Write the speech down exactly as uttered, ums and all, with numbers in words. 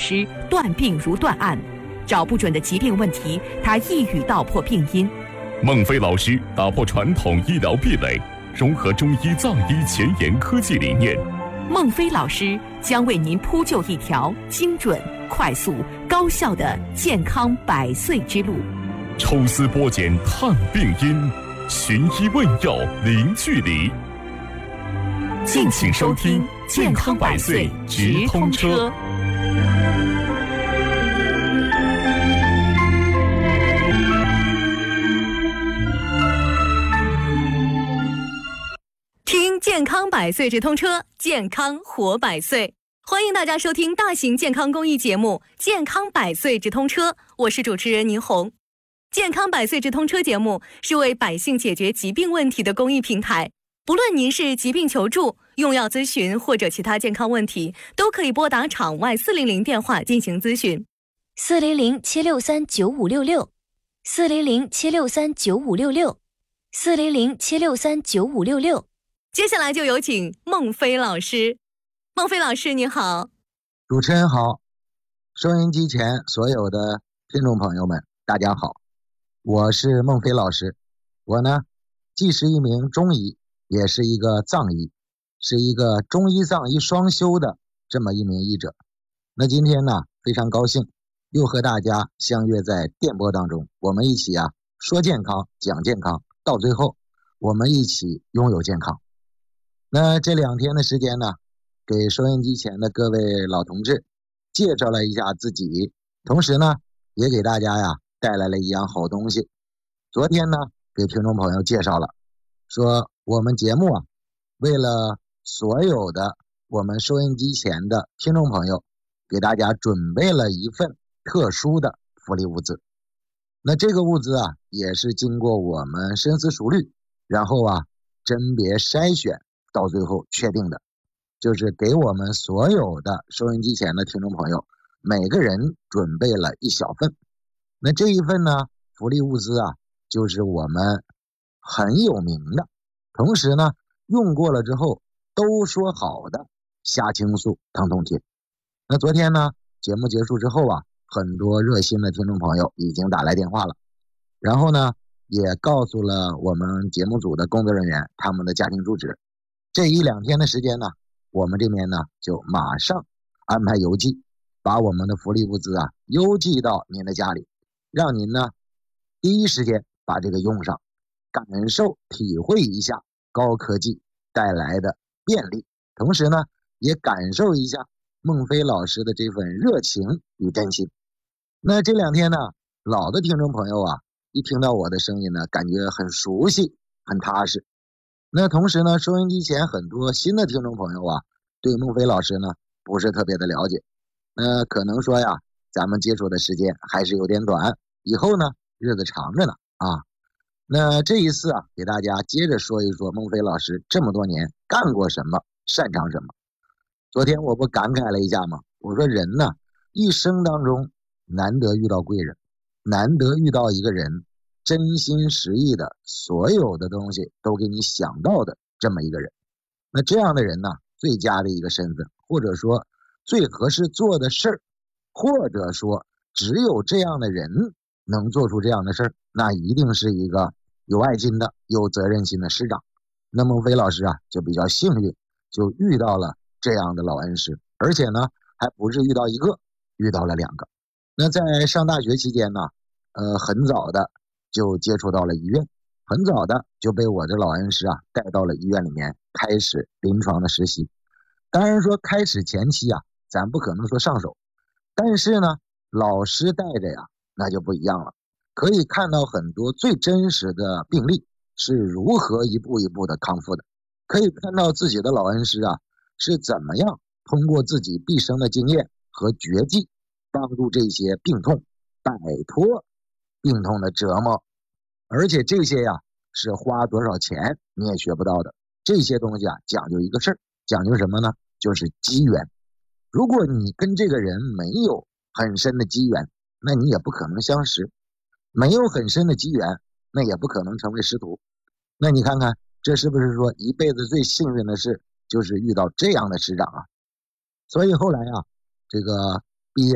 师断病如断案，找不准的疾病问题，他一语道破病因。 孟非老师打破传统医疗壁垒，融合中医藏医前沿科技理念。 孟非老师将为您铺就一条精准、快速、高效的健康百岁之路。 抽丝剥茧探病因，寻医问药零距离。敬请收听《健康百岁直通车》。 听健康百岁直通车，健康活百岁。欢迎大家收听大型健康公益节目《健康百岁直通车》，我是主持人倪红。健康百岁直通车节目是为百姓解决疾病问题的公益平台，不论您是疾病求助、用药咨询或者其他健康问题，都可以拨打场外四零零电话进行咨询。 四零零七六三九五六六，四零零七六三九五六六，四零零七六三九五六六。 接下来就有请孟非老师。孟非老师你好。 主持人好，收音机前所有的听众朋友们大家好，我是孟非老师。我呢既是一名中医，也是一个藏医，是一个中医藏医双修的这么一名医者。那今天呢非常高兴又和大家相约在电波当中，我们一起啊说健康讲健康，到最后我们一起拥有健康。那这两天的时间呢，给收音机前的各位老同志介绍了一下自己，同时呢也给大家呀带来了一样好东西。昨天呢给听众朋友介绍了，说我们节目啊为了所有的我们收音机前的听众朋友，给大家准备了一份特殊的福利物资。那这个物资啊也是经过我们深思熟虑，然后啊甄别筛选，到最后确定的，就是给我们所有的收音机前的听众朋友每个人准备了一小份。那这一份呢福利物资啊，就是我们很有名的，同时呢用过了之后都说好的虾青素疼痛贴。那昨天呢节目结束之后啊，很多热心的听众朋友已经打来电话了，然后呢也告诉了我们节目组的工作人员他们的家庭住址。这一两天的时间呢，我们这边呢就马上安排邮寄，把我们的福利物资啊邮寄到您的家里，让您呢第一时间把这个用上，感受体会一下高科技带来的便利，同时呢也感受一下孟非老师的这份热情与真心。那这两天呢，老的听众朋友啊一听到我的声音呢，感觉很熟悉很踏实。那同时呢，收音机前很多新的听众朋友啊，对孟非老师呢不是特别的了解。那可能说呀，咱们接触的时间还是有点短，以后呢日子长着呢啊。那这一次啊，给大家接着说一说孟非老师这么多年干过什么，擅长什么。昨天我不感慨了一下吗？我说人呢一生当中难得遇到贵人，难得遇到一个人真心实意的所有的东西都给你想到的这么一个人。那这样的人呢，最佳的一个身份，或者说最合适做的事儿，或者说只有这样的人能做出这样的事儿，那一定是一个有爱心的有责任心的师长。那孟非老师啊就比较幸运，就遇到了这样的老恩师，而且呢还不是遇到一个，遇到了两个。那在上大学期间呢，呃很早的就接触到了医院，很早的就被我的老恩师啊带到了医院里面开始临床的实习。当然说开始前期啊咱不可能说上手，但是呢老师带着呀那就不一样了，可以看到很多最真实的病例是如何一步一步的康复的，可以看到自己的老恩师啊是怎么样通过自己毕生的经验和绝技，帮助这些病痛摆脱病痛的折磨。而且这些呀是花多少钱你也学不到的，这些东西啊讲究一个事儿，讲究什么呢？就是机缘。如果你跟这个人没有很深的机缘，那你也不可能相识，没有很深的机缘，那也不可能成为师徒。那你看看这是不是说一辈子最幸运的事就是遇到这样的师长啊？所以后来啊这个